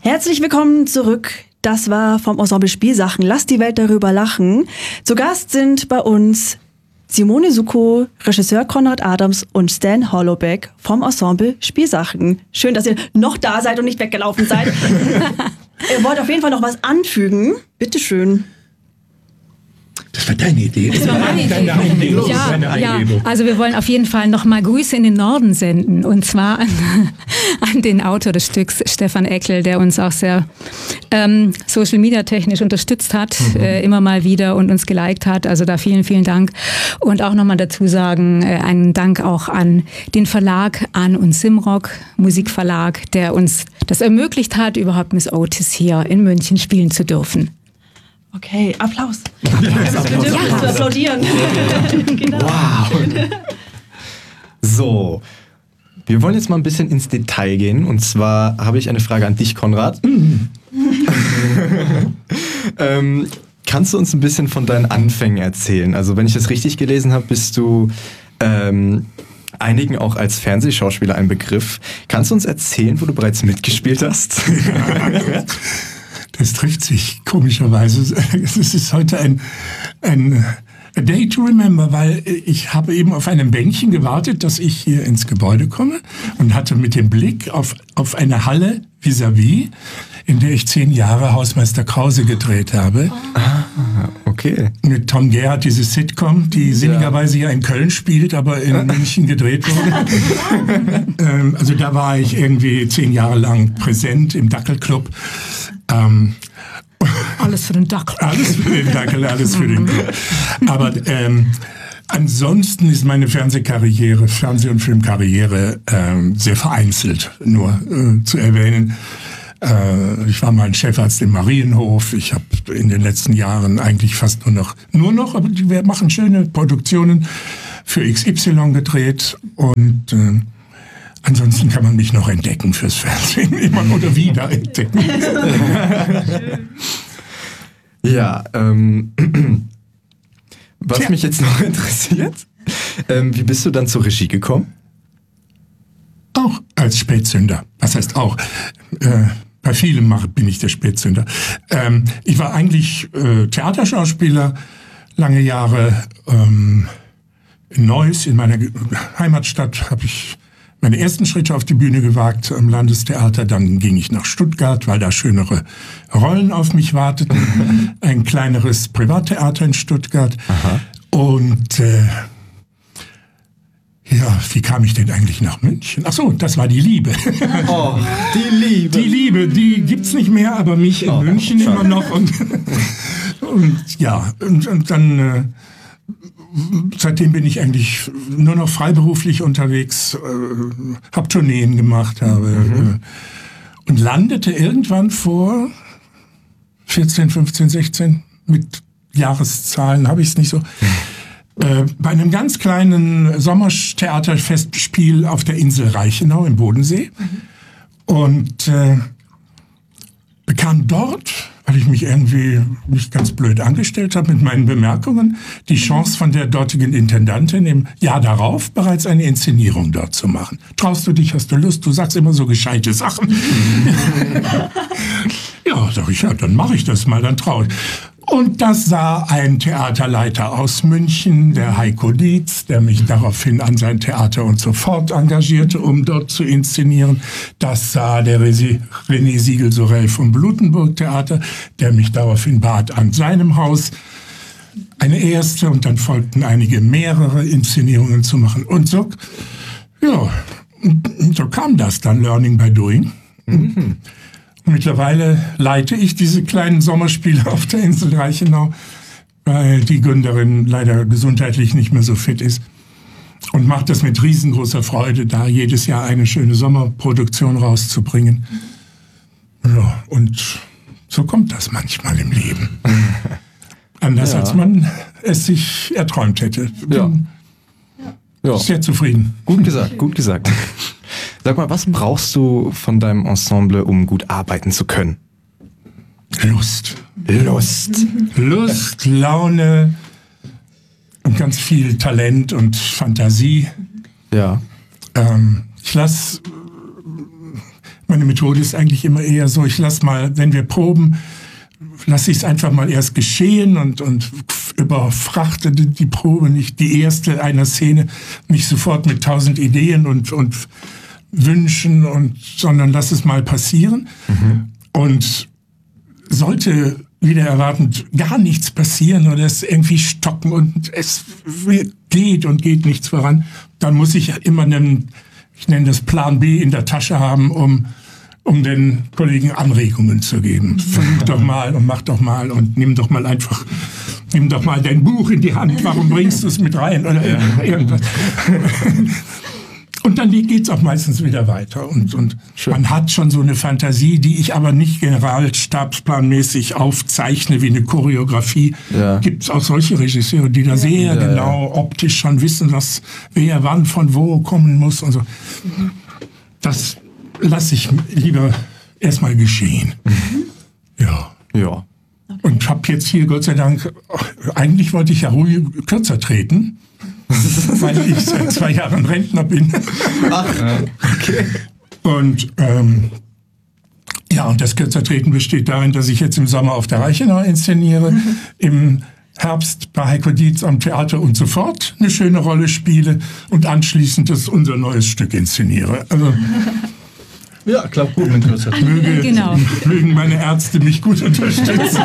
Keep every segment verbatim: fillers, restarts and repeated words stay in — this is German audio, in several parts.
Herzlich willkommen zurück. Das war vom Ensemble Spielsachen. Lass die Welt darüber lachen. Zu Gast sind bei uns Simone Sukow, Regisseur Konrad Adams und Stan Hollowbeck vom Ensemble Spielsachen. Schön, dass ihr noch da seid und nicht weggelaufen seid. Ihr wollt auf jeden Fall noch was anfügen. Bitteschön. Das war deine Idee. Das war meine Idee. Eingebung. Ja, Deine ja, Eingebung. also wir wollen auf jeden Fall nochmal Grüße in den Norden senden. Und zwar an, an den Autor des Stücks, Stefan Eckel, der uns auch sehr ähm, Social Media technisch unterstützt hat, mhm. äh, immer mal wieder und uns geliked hat. Also da vielen, vielen Dank. Und auch nochmal dazu sagen, äh, einen Dank auch an den Verlag An und Simrock, Musikverlag, der uns das ermöglicht hat, überhaupt Miss Otis hier in München spielen zu dürfen. Okay, Applaus. Wir dürfen ja. zu applaudieren. Genau. Wow. So, wir wollen jetzt mal ein bisschen ins Detail gehen. Und zwar habe ich eine Frage an dich, Konrad. ähm, kannst du uns ein bisschen von deinen Anfängen erzählen? Also wenn ich das richtig gelesen habe, bist du ähm, einigen auch als Fernsehschauspieler ein Begriff. Kannst du uns erzählen, wo du bereits mitgespielt hast? Das trifft sich komischerweise. Es ist heute ein, ein a day to remember, weil ich habe eben auf einem Bänkchen gewartet, dass ich hier ins Gebäude komme und hatte mit dem Blick auf, auf eine Halle vis-à-vis, in der ich zehn Jahre Hausmeister Krause gedreht habe. Ah, okay. Mit Tom Gerhardt, diese Sitcom, die sinnigerweise hier in Köln spielt, aber in München gedreht wurde. ähm, also da war ich irgendwie zehn Jahre lang präsent im Dackelclub. Ähm, alles für den Dackel. Alles für den Dackel, alles für den Club. Aber ähm, ansonsten ist meine Fernsehkarriere, Fernseh- und Filmkarriere ähm, sehr vereinzelt nur äh, zu erwähnen. Äh, ich war mal ein Chefarzt im Marienhof. Ich habe in den letzten Jahren eigentlich fast nur noch, nur noch, aber wir machen schöne Produktionen für X Y gedreht und äh, ansonsten kann man mich noch entdecken fürs Fernsehen. Immer oder wieder entdecken. Ja, ähm, was Tja. mich jetzt noch interessiert, ähm, wie bist du dann zur Regie gekommen? Auch als Spätzünder. Was heißt auch? Äh, bei vielem bin ich der Spätzünder. Ähm, ich war eigentlich äh, Theaterschauspieler lange Jahre ähm, in Neuss, in meiner Heimatstadt, habe ich meine ersten Schritte auf die Bühne gewagt am Landestheater. Dann ging ich nach Stuttgart, weil da schönere Rollen auf mich warteten. Ein kleineres Privattheater in Stuttgart. Aha. Und äh, ja, wie kam ich denn eigentlich nach München? Ach so, das war die Liebe. Oh, die Liebe. Die Liebe, die gibt's nicht mehr, aber mich in oh, München schade. immer noch. Und, und ja, und, und dann... Äh, Seitdem bin ich eigentlich nur noch freiberuflich unterwegs, äh, habe Tourneen gemacht, habe mhm. äh, und landete irgendwann vor vierzehn, fünfzehn, sechzehn, mit Jahreszahlen habe ich es nicht so, mhm. äh, bei einem ganz kleinen Sommertheaterfestspiel auf der Insel Reichenau im Bodensee mhm. und äh, bekam dort, weil ich mich irgendwie nicht ganz blöd angestellt habe mit meinen Bemerkungen, die Chance von der dortigen Intendantin im Jahr darauf bereits eine Inszenierung dort zu machen. Traust du dich, hast du Lust? Du sagst immer so gescheite Sachen. Ja, sag ich, ja, dann mache ich das mal, dann traue ich. Und das sah ein Theaterleiter aus München, der Heiko Dietz, der mich daraufhin an sein Theater und sofort engagierte, um dort zu inszenieren. Das sah der René Siegel-Sorel vom Blutenburg Theater, der mich daraufhin bat, an seinem Haus eine erste und dann folgten einige mehrere Inszenierungen zu machen. Und so, ja, so kam das dann, Learning by Doing. Mhm. Mittlerweile leite ich diese kleinen Sommerspiele auf der Insel Reichenau, weil die Gründerin leider gesundheitlich nicht mehr so fit ist. Und macht das mit riesengroßer Freude, da jedes Jahr eine schöne Sommerproduktion rauszubringen. Ja, und so kommt das manchmal im Leben. Anders ja. als man es sich erträumt hätte. Ja. Ja. Sehr zufrieden. Gut gesagt, gut gesagt. Sag mal, was brauchst du von deinem Ensemble, um gut arbeiten zu können? Lust. Lust. Lust, Laune und ganz viel Talent und Fantasie. Ja. Ähm, ich lasse meine Methode ist eigentlich immer eher so, ich lass mal, wenn wir proben, lasse ich es einfach mal erst geschehen und, und überfrachte die Probe nicht, die erste einer Szene, nicht sofort mit tausend Ideen und, und Wünschen, und, sondern lass es mal passieren. Mhm. Und sollte wieder erwartend gar nichts passieren oder es irgendwie stocken und es geht und geht nichts voran, dann muss ich immer einen, ich nenne das Plan B in der Tasche haben, um um den Kollegen Anregungen zu geben. Versuch doch mal und mach doch mal und nimm doch mal einfach, nimm doch mal dein Buch in die Hand, warum bringst du es mit rein oder irgendwas. Und dann geht's auch meistens wieder weiter. Und, und man hat schon so eine Fantasie, die ich aber nicht generalstabsplanmäßig aufzeichne wie eine Choreografie. Ja. Gibt's auch solche Regisseure, die da sehr ja, genau ja. optisch schon wissen, was wer wann von wo kommen muss und so. Mhm. Das lasse ich lieber erstmal geschehen. Mhm. Ja. Ja. Okay. Und habe jetzt hier, Gott sei Dank, eigentlich wollte ich ja ruhig kürzer treten, weil ich seit zwei Jahren Rentner bin. Ach, okay. Und ähm, ja, und das Kürzertreten besteht darin, dass ich jetzt im Sommer auf der Reichenau inszeniere, mhm. im Herbst bei Heiko Dietz am Theater und sofort eine schöne Rolle spiele und anschließend das unser neues Stück inszeniere. Also ja, klappt gut mit kürzer. Möge, genau. Mögen meine Ärzte mich gut unterstützen.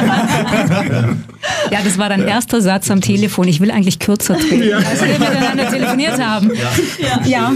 Ja, das war dein erster Satz am Telefon. Ich will eigentlich kürzer treten, ja. als wir miteinander telefoniert haben. Ja. ja.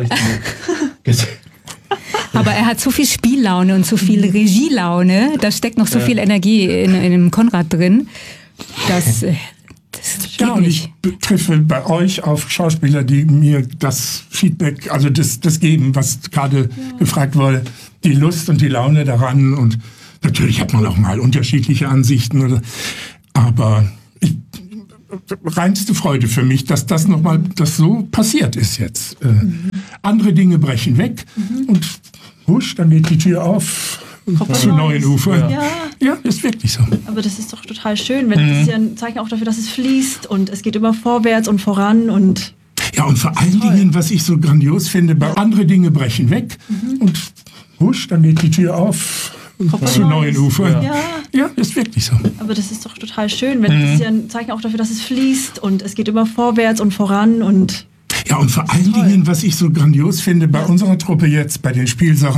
ja. Aber er hat so viel Spiellaune und so viel Regielaune. Da steckt noch so ja. viel Energie in, in dem Konrad drin. Das, das ja, und ich treffe bei euch auf Schauspieler, die mir das Feedback, also das, das geben, was gerade ja. gefragt wurde, die Lust und die Laune daran. Und natürlich hat man auch mal unterschiedliche Ansichten, oder, aber ich, reinste Freude für mich, dass das nochmal, das so passiert ist jetzt. Äh, mhm. Andere Dinge brechen weg mhm. und husch, dann geht die Tür auf. Zu neuen Ufern. Ja. ja, ist wirklich so. Aber das ist doch total schön, wenn mhm. das ist ja ein Zeichen auch dafür, dass es fließt und es geht immer vorwärts und voran und ja, und vor allen toll. Dingen, was ich so grandios finde, bei ja. andere Dinge brechen weg mhm. und husch, dann geht die Tür auf zu neuen Ufern. Ja. ja, ist wirklich so. Aber das ist doch total schön, wenn mhm. das ist ja ein Zeichen auch dafür, dass es fließt und es geht immer vorwärts und voran und ja, und vor allen toll. Dingen, was ich so grandios finde, bei ja. unserer Truppe jetzt, bei den Spielsachen,